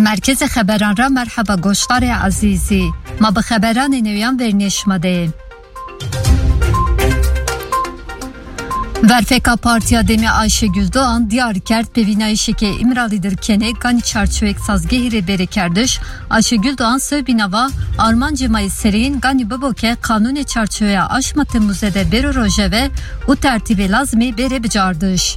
مرکز خبران را مرحبا گوشتار عزیزی ما به خبران نویان ورنشمده ورفکا پارتیا دمی Ayşegül Doğan diyar kert pevinayışı ki İmralıdır kene gani çarçuvek sazgehiri beri kerdiş Ayşegül Doğan söbinava Arman Cemai Seri'nin gani baboke kanuni çarçuvaya aşmatı muzede beri roje ve u tertibi lazmi beri bicardış.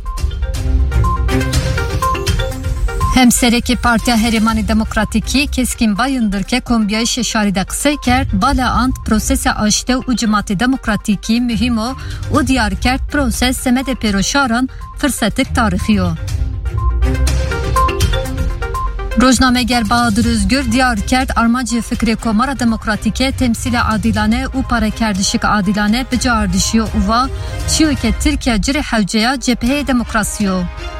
Hem sereki partiya Herimani Demokratiki keskin bayındır ke kombiyayı şeşaride kısa kert bala ant prosese açtı u cemaati demokratiki mühim o diyar kert proses semede peroşaran fırsatlık tarihiyo. Rojnameger Bahadır Özgür diyar kert armacı fikri komara demokratike temsile adilane u para kerdişik adilane bicardışıyor uva çiyo ke Türkiye ciri havcaya cepheye demokrasiyo.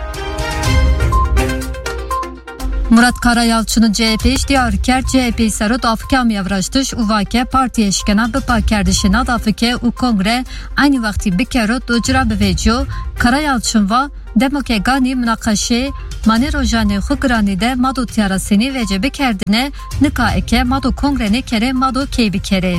Murat Karayalçı'nın CHP diyar kert CHP sarı dafıkam yavraştış uvake partiye şkena bıpa kerdişina dafıke u kongre aynı vakti bikerot ucra beveciyo Karayalçın va demoke gani münakaşe mani rojane xugrani de madu tiyarasini vece bikerdine nika eke madu kongreni kere madu keybi kere.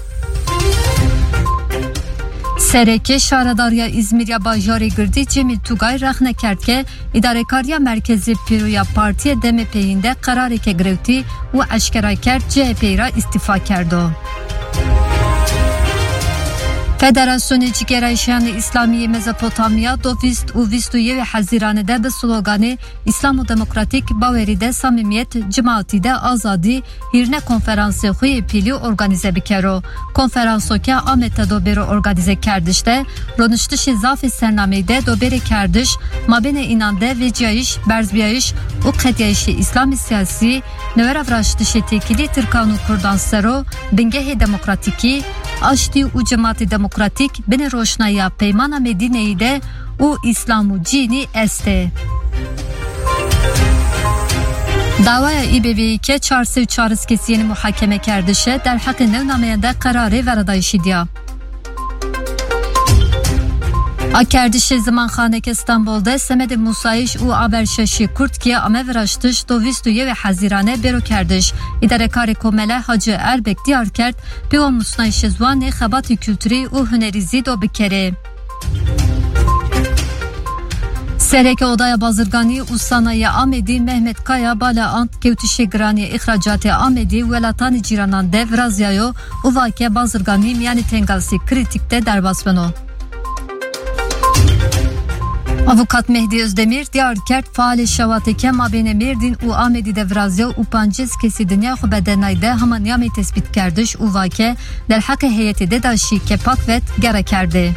Sereke Şaradarya İzmirya Bajari girdi Cemil Tugay rahne kertke İdarekarya Merkezi Piruya Partiye DMP'inde karareke grevti ve aşkara kert CHP'ra istifa kerdo. Federasyonu Cigerayşanı İslamiye Mezopotamya Dovist u Vistuye ve Haziranede bir sloganı İslam Demokratik Baveride Samimiyet Cemaatide Azadi Hirne Konferansı Huye Pili organize bikero. Konferansı ke Ahmet'e doberi organize kerdişte Ronuştuşi Zafi Sernameyde doberi kerdiş Mabene inande veciyayiş berzbiyayiş u qediyayişi İslami siyasi Növeravraştuşi tekili Türkanu Kurdan Sero Bingehe Demokratiki Aşti u Cemaati Demokratik bine roşnaya peymana Medine'yi de u İslamu cini este. Davaya İBV'yi ke çarşı çarıskesi yeni muhakeme kerdişe der hakkı nevnameyende kararı veradayışı diya. Akerdişi zamanxaneke İstanbul'da Semedi Musayiş u Aberşeşi Kurtkiye amevraştış Dovistuye ve Hazirane bero kerdiş. İdarekari komele Hacı Erbek diyar kert piyon musnayişi zvanı xabati kültürü u hünerizi do bikere. Sereke odaya bazırgani u sanayi Amedi Mehmet Kaya bala ant kevtişi grani ihracatı Amedi velatani ciranan dev razyayo u vake bazırgani yani tengalsi kritikte derbasveno. Avukat Mehdi Özdemir diyar kert faali şavateke mabene Merdin u Amedi devrazya u pancez kesi dünya xubedenayde haman yami tespit kerdiş u vake del hak heyeti de daşi kepak vet gerekerdi.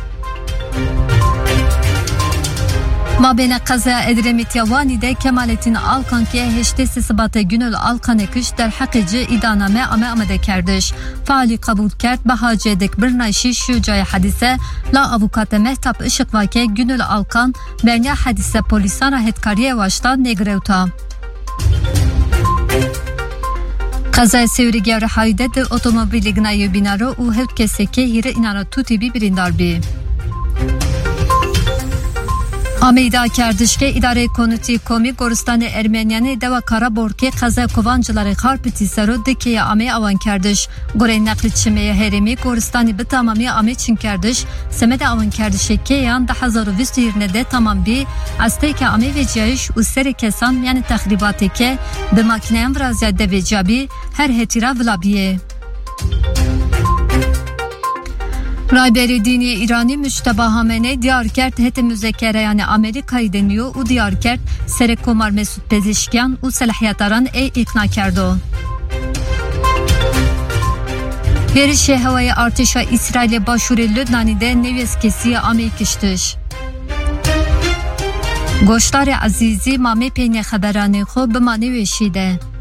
Mabene kaza Edremit Yavani'de Kemalettin Alkanki'ye heştesi sıbatı Günül Alkanekış der hakici idaname amede kerdiş. Faali kabul kert bahacı edek bir nayşi şucaya hadise la avukate mehtap ışık vake Günül Alkan bernya hadise polisana hetkariye vaşta negrevta. Kazay sevri gevre hayde de otomobili gnayı binaro u hevtkeseke hire inara tuti birindarbi. Ameyda kerdişke idare konuti komi Goristani Ermeniyani deva Karaborki kaza kovancıları harpiti saro dikeye ame avan kerdiş. Gore nakli çimeye heremi Goristani bitamami ame çin kerdiş. Semede avan kerdişe keyan da hazaru vistu yerine de tamam bi azteke ame veciyayiş u seri kesan yani tahribateke be makineyen vrazya de veciyabi her hetira vlabiye. Rayberi dini İrani müştebahamene diyar kert hete müzekere yani Amerika'yı deniyor u diyar kert serek komar Mesut Pezeshkian u selahiyataran ikna kerdo. Berişe havaya artışa İsrail'e başvuru Lübnani'de neveskesi Amerikiştiş. Goştari azizi mame peyne haberani xo bima neveşide.